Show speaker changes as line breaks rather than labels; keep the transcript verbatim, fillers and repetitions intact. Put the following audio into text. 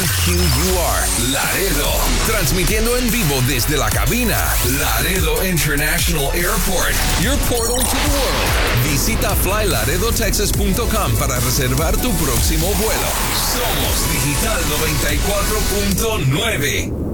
Q U R, Laredo. Transmitiendo en vivo desde la cabina. Laredo International Airport, your portal to the world. Visita fly laredo texas punto com para reservar tu próximo vuelo. Somos Digital noventa y cuatro punto nueve.